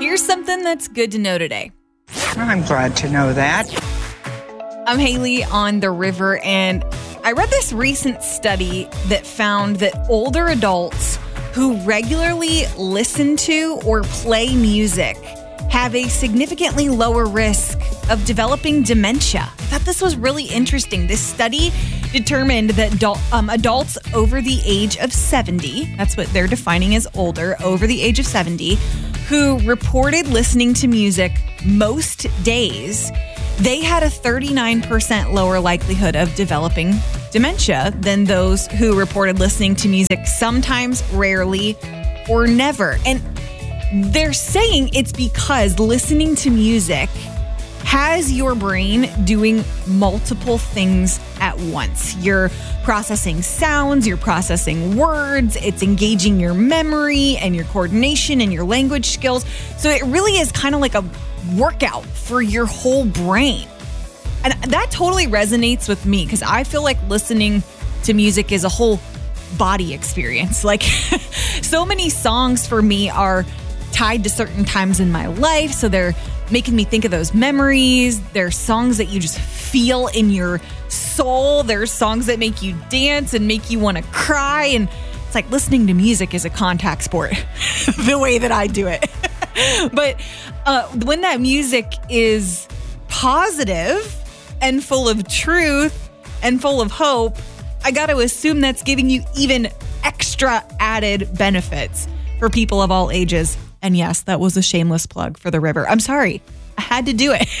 Here's something that's good to know today. I'm glad to know that. I'm Haley on The River, and I read this recent study that found that older adults who regularly listen to or play music have a significantly lower risk of developing dementia. I thought this was really interesting. This study determined that adults over the age of 70, that's what they're defining as older, over the age of 70, who reported listening to music most days, they had a 39% lower likelihood of developing dementia than those who reported listening to music sometimes, rarely, or never. And they're saying it's because listening to music has your brain doing multiple things at once. You're processing sounds, you're processing words, it's engaging your memory and your coordination and your language skills. So it really is kind of like a workout for your whole brain. And that totally resonates with me because I feel like listening to music is a whole body experience. Like so many songs for me are tied to certain times in my life. So they're making me think of those memories. There's songs that you just feel in your soul. There's songs that make you dance and make you want to cry. And it's like listening to music is a contact sport, the way that I do it. But when that music is positive and full of truth and full of hope, I got to assume that's giving you even extra added benefits for people of all ages. And yes, that was a shameless plug for The River. I'm sorry. I had to do it.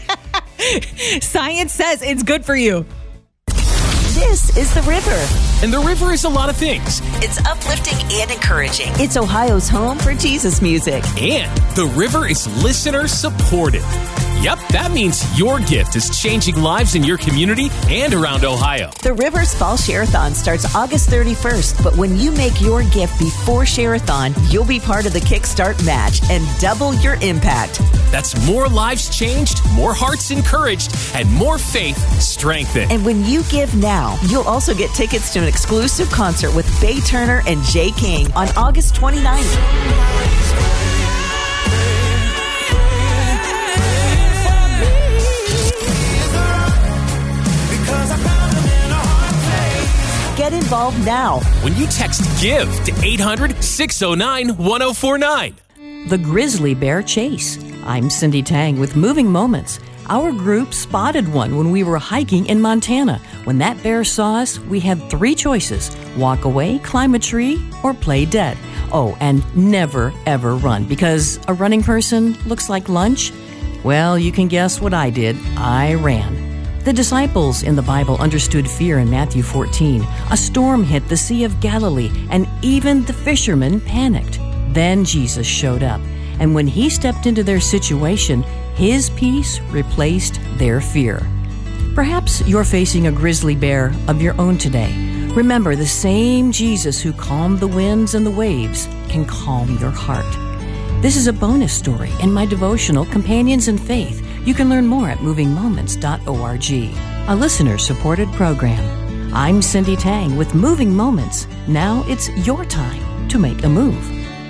Science says it's good for you. This is The River. And The River is a lot of things. It's uplifting and encouraging. It's Ohio's home for Jesus music. And The River is listener supported. Yep, that means your gift is changing lives in your community and around Ohio. The River's Fall Share-a-thon starts August 31st, but when you make your gift before Share-a-thon, you'll be part of the Kickstart match and double your impact. That's more lives changed, more hearts encouraged, and more faith strengthened. And when you give now, you'll also get tickets to an exclusive concert with Bay Turner and Jay King on August 29th. Get involved now when you text GIVE to 800-609-1049. The Grizzly Bear Chase. I'm Cindy Tang with Moving Moments. Our group spotted one when we were hiking in Montana. When that bear saw us, we had 3 choices: walk away, climb a tree, or play dead. Oh, and never, ever run, because a running person looks like lunch. Well, you can guess what I did. I ran. The disciples in the Bible understood fear in Matthew 14. A storm hit the Sea of Galilee, and even the fishermen panicked. Then Jesus showed up, and when he stepped into their situation, his peace replaced their fear. Perhaps you're facing a grizzly bear of your own today. Remember, the same Jesus who calmed the winds and the waves can calm your heart. This is a bonus story in my devotional, Companions in Faith. You can learn more at movingmoments.org, a listener-supported program. I'm Cindy Tang with Moving Moments. Now it's your time to make a move.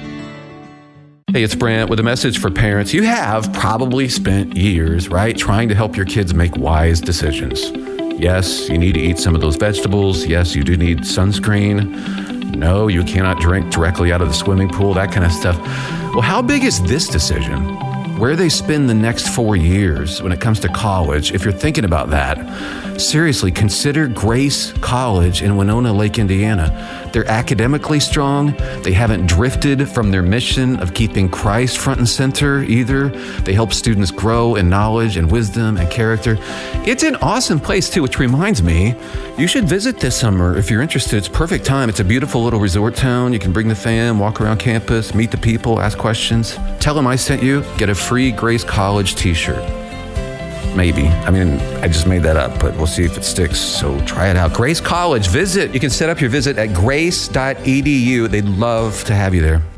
Hey, it's Brant with a message for parents. You have probably spent years, right, trying to help your kids make wise decisions. Yes, you need to eat some of those vegetables. Yes, you do need sunscreen. No, you cannot drink directly out of the swimming pool, that kind of stuff. Well, how big is this decision? Where they spend the next 4 years when it comes to college? If you're thinking about that, seriously, consider Grace College in Winona Lake, Indiana. They're academically strong. They haven't drifted from their mission of keeping Christ front and center either. They help students grow in knowledge and wisdom and character. It's an awesome place too, which reminds me, you should visit this summer if you're interested. It's perfect time. It's a beautiful little resort town. You can bring the fam, walk around campus, meet the people, ask questions. Tell them I sent you. Get a free Grace College t-shirt. Maybe. I mean, I just made that up, but we'll see if it sticks. So try it out. Grace College, visit. You can set up your visit at grace.edu. They'd love to have you there.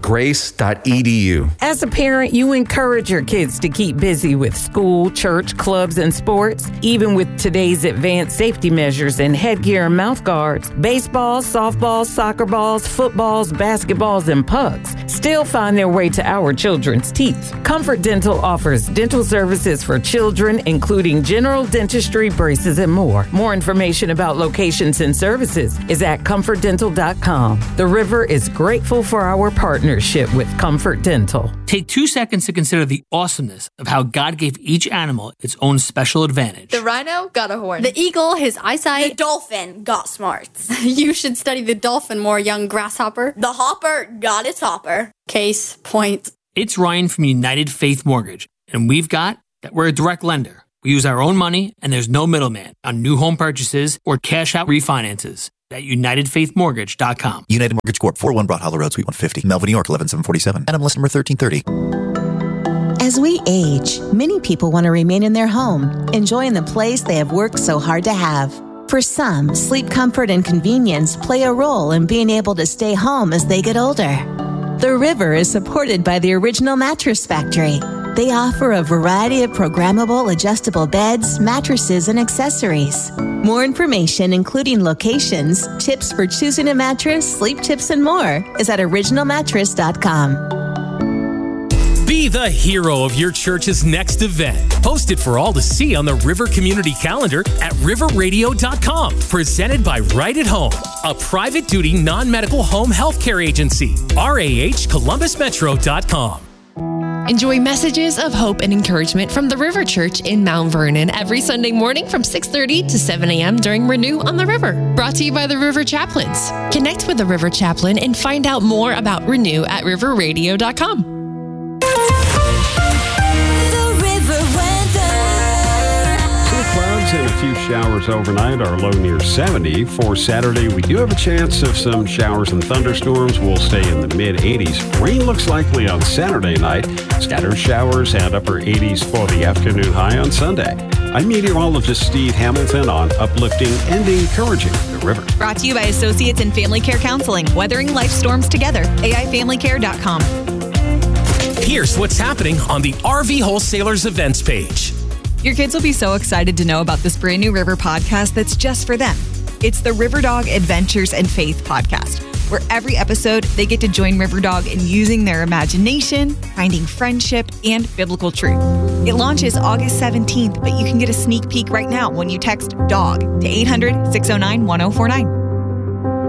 grace.edu. As a parent, you encourage your kids to keep busy with school, church, clubs, and sports. Even with today's advanced safety measures and headgear and mouth guards, baseballs, softballs, soccer balls, footballs, basketballs, and pucks still find their way to our children's teeth. Comfort Dental offers dental services for children, including general dentistry, braces, and more. More information about locations and services is at comfortdental.com. The River is grateful for our partnership with Comfort Dental. Take 2 seconds to consider the awesomeness of how God gave each animal its own special advantage. The rhino got a horn. The eagle, his eyesight. The dolphin got smarts. You should study the dolphin more, young grasshopper. The hopper got its hopper. Case point. It's Ryan from United Faith Mortgage, and we've got that we're a direct lender. We use our own money, and there's no middleman on new home purchases or cash-out refinances. At UnitedFaithMortgage.com. United Mortgage Corp. 401 Broad Hollow Road, Suite 150, Melville, New York, 11747. NMLS number 1330. As we age, many people want to remain in their home, enjoying the place they have worked so hard to have. For some, sleep comfort and convenience play a role in being able to stay home as they get older. The River is supported by the Original Mattress Factory. They offer a variety of programmable adjustable beds, mattresses, and accessories. More information, including locations, tips for choosing a mattress, sleep tips, and more, is at originalmattress.com. Be the hero of your church's next event. Post it for all to see on the River Community Calendar at riverradio.com. Presented by Right at Home, a private duty non-medical home healthcare agency. RAHColumbusmetro.com. Enjoy messages of hope and encouragement from the River Church in Mount Vernon every Sunday morning from 6:30 to 7 a.m. during Renew on the River. Brought to you by the River Chaplains. Connect with the River Chaplain and find out more about Renew at riverradio.com. Clouds and a few showers overnight, our low near 70. For Saturday, we do have a chance of some showers and thunderstorms. We'll stay in the mid-80s. Rain looks likely on Saturday night. Scattered showers and upper 80s for the afternoon high on Sunday. I'm meteorologist Steve Hamilton on uplifting and encouraging the River. Brought to you by Associates in Family Care Counseling. Weathering life storms together. AIFamilyCare.com. Here's what's happening on the RV Wholesalers events page. Your kids will be so excited to know about this brand new River podcast that's just for them. It's the River Dog Adventures and Faith podcast, where every episode they get to join River Dog in using their imagination, finding friendship, and biblical truth. It launches August 17th, but you can get a sneak peek right now when you text DOG to 800-609-1049.